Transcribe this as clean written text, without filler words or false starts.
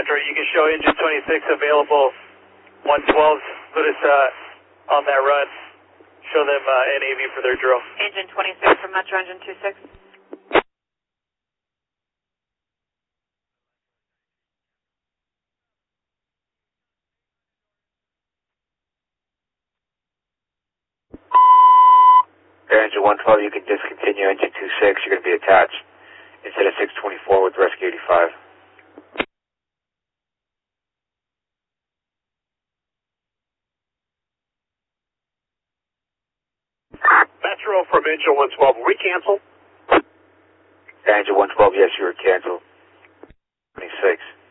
Metro, you can show engine 26 available, 112, put us on that run, show them NAV for their drill. Engine 26 from Metro, engine 26. Engine 112, you can discontinue engine 26, you're going to be attached instead of 624 with Rescue 85. Metro from engine 112, will we cancel? Engine 112, yes, you were canceled. 26.